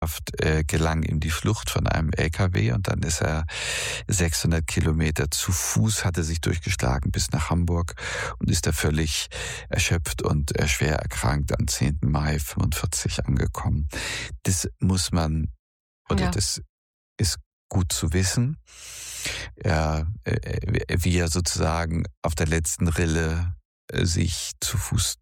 gelang ihm die Flucht von einem LKW und dann ist er 600 Kilometer zu Fuß, hatte sich durchgeschlagen bis nach Hamburg und ist da völlig erschöpft und schwer erkrankt am 10. Mai 45 angekommen. Das muss man, oder das ist gut zu wissen, wie er sozusagen auf der letzten Rille sich zu Fuß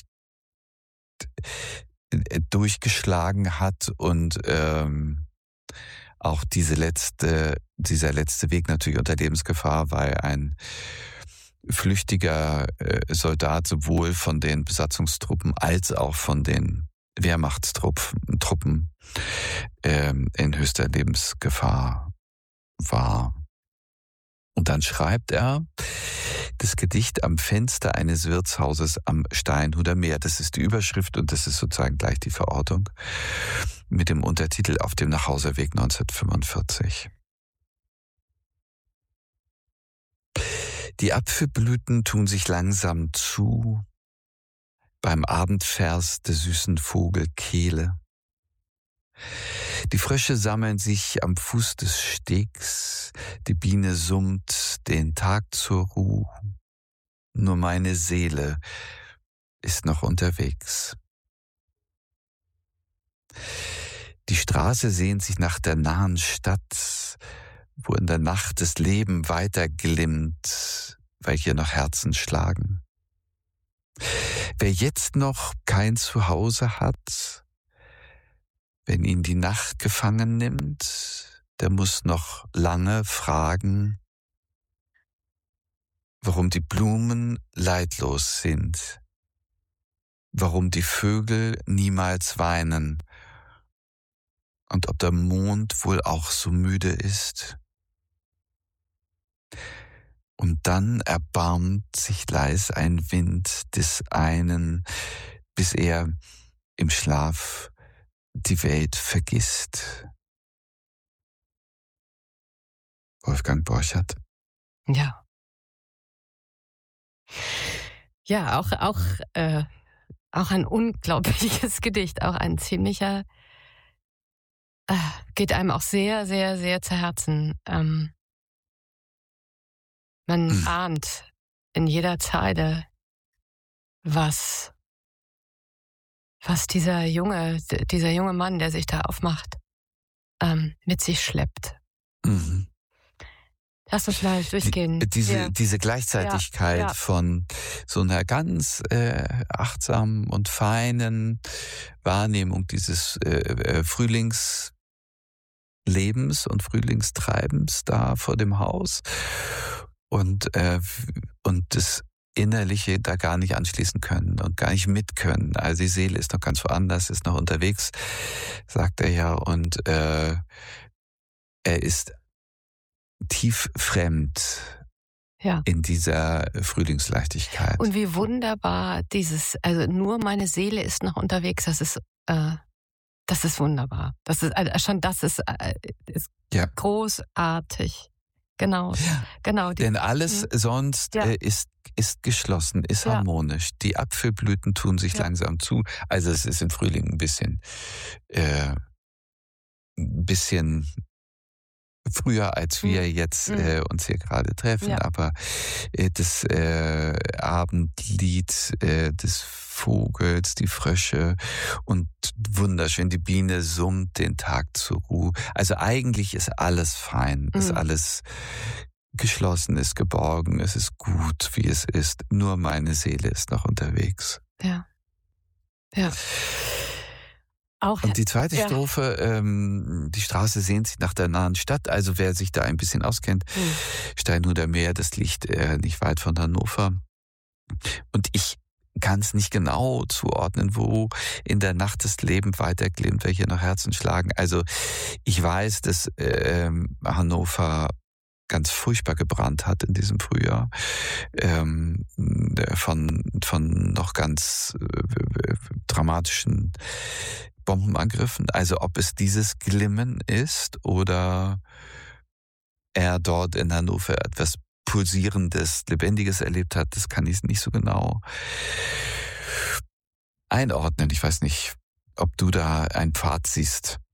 durchgeschlagen hat und auch dieser letzte Weg natürlich unter Lebensgefahr, weil ein flüchtiger Soldat sowohl von den Besatzungstruppen als auch von den Wehrmachtstruppen in höchster Lebensgefahr war. Und dann schreibt er das Gedicht am Fenster eines Wirtshauses am Steinhuder Meer. Das ist die Überschrift und das ist sozusagen gleich die Verortung mit dem Untertitel Auf dem Nachhauseweg 1945. Die Apfelblüten tun sich langsam zu beim Abendvers der süßen Vogelkehle. Die Frösche sammeln sich am Fuß des Stegs, die Biene summt den Tag zur Ruhe. Nur meine Seele ist noch unterwegs. Die Straße sehnt sich nach der nahen Stadt, wo in der Nacht das Leben weiter glimmt, weil hier noch Herzen schlagen. Wer jetzt noch kein Zuhause hat, wenn ihn die Nacht gefangen nimmt, der muss noch lange fragen, warum die Blumen leidlos sind, warum die Vögel niemals weinen und ob der Mond wohl auch so müde ist. Und dann erbarmt sich leis ein Wind des einen, bis er im Schlaf die Welt vergisst. Wolfgang Borchert. Ja. Ja, auch ein unglaubliches Gedicht, auch ein ziemlicher, geht einem auch sehr, sehr, sehr zu Herzen. Man ahnt in jeder Zeile, was dieser junge Mann, der sich da aufmacht, mit sich schleppt. Mhm. Lass uns mal durchgehen. Diese Gleichzeitigkeit von so einer ganz achtsamen und feinen Wahrnehmung dieses Frühlingslebens und Frühlingstreibens da vor dem Haus und das Innerliche da gar nicht anschließen können und gar nicht mit können. Also die Seele ist noch ganz woanders, ist noch unterwegs, sagt er ja, und er ist tief fremd in dieser Frühlingsleichtigkeit. Und wie wunderbar also nur meine Seele ist noch unterwegs, das ist wunderbar. Das ist großartig. Genau. Ja. Genau. Denn alles sonst ist geschlossen, ist harmonisch. Die Apfelblüten tun sich langsam zu. Also es ist im Frühling ein bisschen früher, als wir jetzt uns hier gerade treffen. Aber das Abendlied des Vogels, die Frösche und wunderschön, die Biene summt den Tag zur Ruhe. Also eigentlich ist alles fein, ist alles geschlossen, ist geborgen, es ist gut, wie es ist. Nur meine Seele ist noch unterwegs. Ja. Und die zweite Strophe, die Straße sehnt sich nach der nahen Stadt. Also wer sich da ein bisschen auskennt, Steinhuder Meer, das liegt nicht weit von Hannover. Und ich kann es nicht genau zuordnen, wo in der Nacht das Leben weiterglimmt, welche noch Herzen schlagen. Also ich weiß, dass Hannover ganz furchtbar gebrannt hat in diesem Frühjahr, von noch ganz dramatischen Bombenangriffen. Also ob es dieses Glimmen ist oder er dort in Hannover etwas Pulsierendes, Lebendiges erlebt hat, das kann ich nicht so genau einordnen. Ich weiß nicht, ob du da einen Pfad siehst.